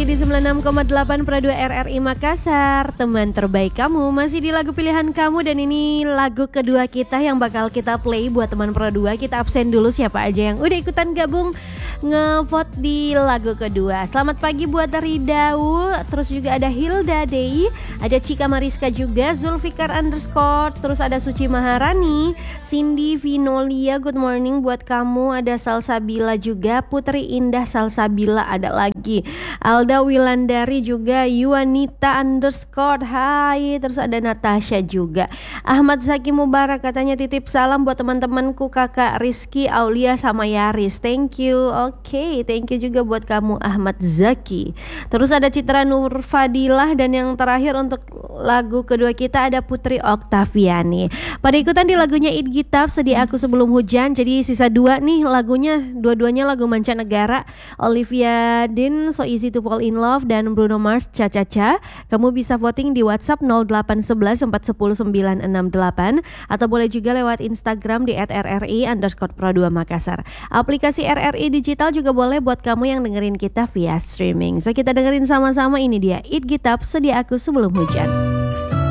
lagi di 96,8 Pro 2 RRI Makassar. Teman terbaik kamu masih di lagu pilihan kamu. Dan ini lagu kedua kita yang bakal kita play buat teman Pro 2. Kita absen dulu siapa aja yang udah ikutan gabung ngevote di lagu kedua. Selamat pagi buat Ridaul. Terus juga ada Hilda Dei, ada Cika Mariska juga, Zulfikar _ terus ada Suci Maharani, Cindy Vinolia, good morning buat kamu. Ada Salsabila juga, Putri Indah Salsabila ada lagi, Alda Wilandari juga, Yuanita _ hai. Terus ada Natasha juga, Ahmad Zaki Mubarak katanya titip salam buat teman-temanku kakak Rizky, Aulia sama Yaris. Thank you. Oke, thank you juga buat kamu Ahmad Zaki. Terus ada Citra Nur Fadilah, dan yang terakhir untuk lagu kedua kita ada Putri Oktaviani. Pada ikutan di lagunya It Gitaf, Sedia Aku Sebelum Hujan. Jadi sisa dua nih lagunya, dua-duanya lagu mancanegara. Olivia Dean, So Easy to Fall in Love, dan Bruno Mars, Cha Cha Cha. Kamu bisa voting di WhatsApp 0811 410 968 atau boleh juga lewat Instagram di @rri_pro2 Makassar. Aplikasi RRI Digital juga boleh buat kamu yang dengerin kita via streaming. So kita dengerin sama-sama, ini dia It Gitaf, Sedia Aku Sebelum Hujan.